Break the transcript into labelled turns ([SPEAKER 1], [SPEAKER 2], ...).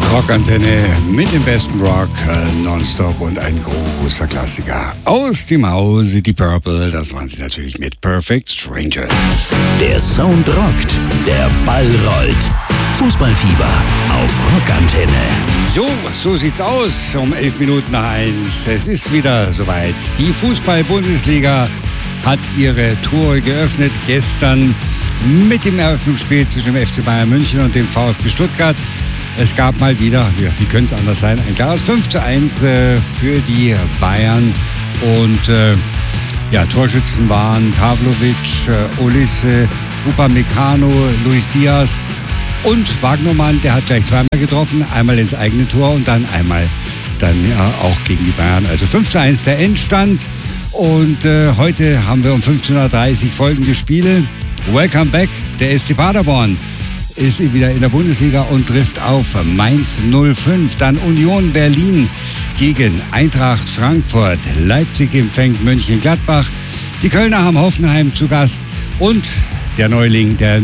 [SPEAKER 1] Rockantenne mit dem besten Rock nonstop und ein großer Klassiker aus dem Hause Die Purple. Das waren sie natürlich mit Perfect Strangers.
[SPEAKER 2] Der Sound rockt, der Ball rollt. Fußballfieber auf Rockantenne.
[SPEAKER 1] So sieht's aus um 11 Minuten nach 1. Es ist wieder soweit. Die Fußball-Bundesliga hat ihre Tore geöffnet gestern mit dem Eröffnungsspiel zwischen dem FC Bayern München und dem VfB Stuttgart. Es gab mal wieder, wie könnte es anders sein, ein klares 5:1 für die Bayern. Und Torschützen waren Pavlovic, Olise, Upamecano, Luis Diaz und Wagnermann. Der hat gleich zweimal getroffen, einmal ins eigene Tor und dann einmal auch gegen die Bayern. Also 5:1 der Endstand. Und heute haben wir um 15:30 Uhr folgende Spiele. Welcome back, der SC Paderborn ist wieder in der Bundesliga und trifft auf Mainz 05. Dann Union Berlin gegen Eintracht Frankfurt. Leipzig empfängt Mönchengladbach. Die Kölner haben Hoffenheim zu Gast. Und der Neuling, der